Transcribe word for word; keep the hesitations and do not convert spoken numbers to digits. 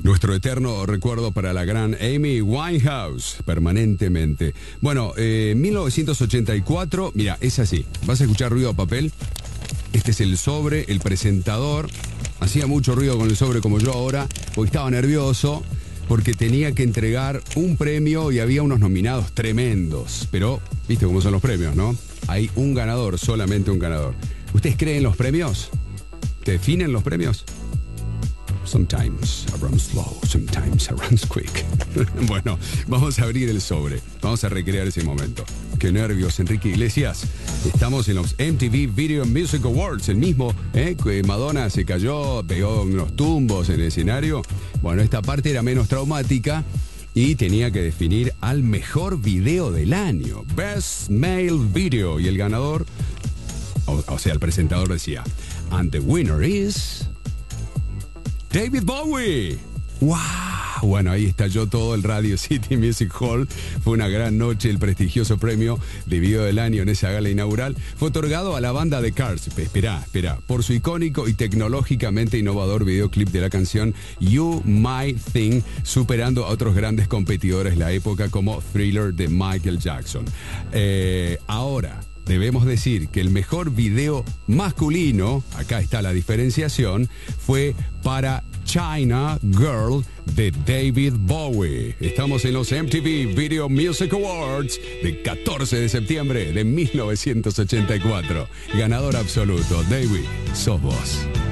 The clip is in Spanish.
Nuestro eterno recuerdo para la gran Amy Winehouse, permanentemente. Bueno, eh, mil novecientos ochenta y cuatro, mira, es así. ¿Vas a escuchar ruido a papel? Este es el sobre, el presentador. Hacía mucho ruido con el sobre como yo ahora, porque estaba nervioso, porque tenía que entregar un premio y había unos nominados tremendos. Pero, viste cómo son los premios, ¿no? Hay un ganador, solamente un ganador. ¿Ustedes creen los premios? ¿Te definen los premios? Sometimes I run slow, sometimes I run quick. Bueno, vamos a abrir el sobre. Vamos a recrear ese momento. Qué nervios, Enrique Iglesias. Estamos en los M T V Video Music Awards, el mismo, ¿eh? Que Madonna se cayó, pegó unos tumbos en el escenario. Bueno, esta parte era menos traumática y tenía que definir al mejor video del año. Best Male Video. Y el ganador, o, o sea, el presentador decía, and the winner is David Bowie. ¡Wow! Bueno, ahí estalló todo el Radio City Music Hall. Fue una gran noche. El prestigioso premio de video del año en esa gala inaugural fue otorgado a la banda de Cars. Esperá, esperá. Por su icónico y tecnológicamente innovador videoclip de la canción You Might Think, superando a otros grandes competidores de la época como Thriller de Michael Jackson. Eh, ahora, debemos decir que el mejor video masculino, acá está la diferenciación, fue para China Girl de David Bowie. Estamos en los M T V Video Music Awards de catorce de septiembre de mil novecientos ochenta y cuatro. Ganador absoluto, David, sos vos.